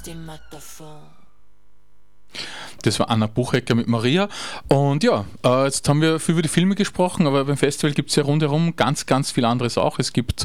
Das war Anna Buchecker mit Maria. Und ja, jetzt haben wir viel über die Filme gesprochen, aber beim Festival gibt es ja rundherum ganz, ganz viel anderes auch. Es gibt,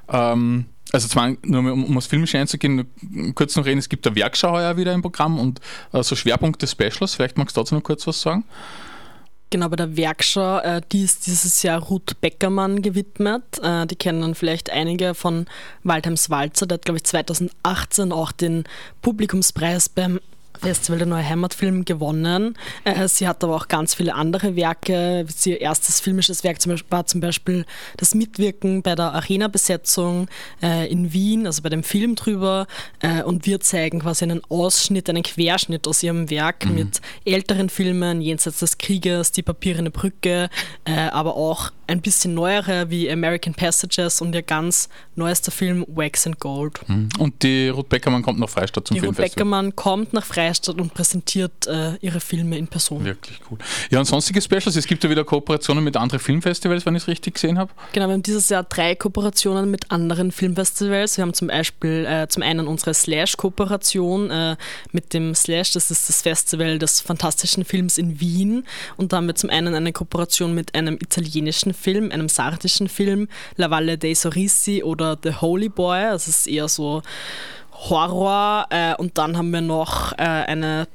also zwar nur um aufs Filmische einzugehen, kurz noch reden, es gibt eine Werkschau heuer wieder im Programm und so Schwerpunkte Specials. Vielleicht magst du dazu noch kurz was sagen? Genau, bei der Werkschau, die ist dieses Jahr Ruth Beckermann gewidmet. Die kennen vielleicht einige von Waldheims Walzer. Der hat, glaube ich, 2018 auch den Publikumspreis beim Festival der Neue Heimatfilm gewonnen. Sie hat aber auch ganz viele andere Werke. Ihr erstes filmisches Werk war zum Beispiel das Mitwirken bei der Arena-Besetzung in Wien, also bei dem Film drüber. Und wir zeigen quasi einen Ausschnitt, einen Querschnitt aus ihrem Werk mit älteren Filmen, Jenseits des Krieges, Die Papierene Brücke, aber auch ein bisschen neuere wie American Passages und ihr ganz neuester Film Wax and Gold. Und die Ruth Beckermann kommt nach Freistadt zum Filmfestival? Die Ruth Beckermann kommt nach Freistadt und präsentiert ihre Filme in Person. Wirklich cool. Ja, und sonstige Specials, es gibt ja wieder Kooperationen mit anderen Filmfestivals, wenn ich es richtig gesehen habe. Genau, wir haben dieses Jahr 3 Kooperationen mit anderen Filmfestivals. Wir haben zum Beispiel zum einen unsere Slash-Kooperation mit dem Slash, das ist das Festival des fantastischen Films in Wien. Und da haben wir zum einen eine Kooperation mit einem italienischen Film, einem sardischen Film, La Valle dei Sorrisi oder The Holy Boy. Das ist eher so Horror. Und dann haben wir noch eine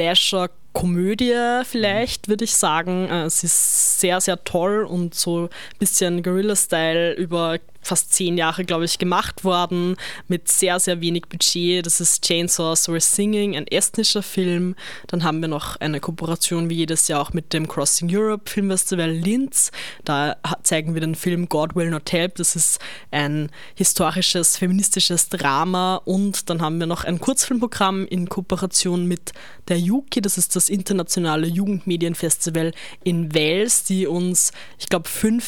Slasher-Komödie vielleicht, würde ich sagen. Es ist sehr, sehr toll und so ein bisschen Guerilla-Style über fast 10 Jahre, glaube ich, gemacht worden, mit sehr, sehr wenig Budget. Das ist Chainsaws Were Singing, ein estnischer Film. Dann haben wir noch eine Kooperation, wie jedes Jahr auch mit dem Crossing Europe Filmfestival Linz. Da zeigen wir den Film God Will Not Help. Das ist ein historisches, feministisches Drama. Und dann haben wir noch ein Kurzfilmprogramm in Kooperation mit der Juki. Das ist das internationale Jugendmedienfestival in Wels, die uns, ich glaube, 5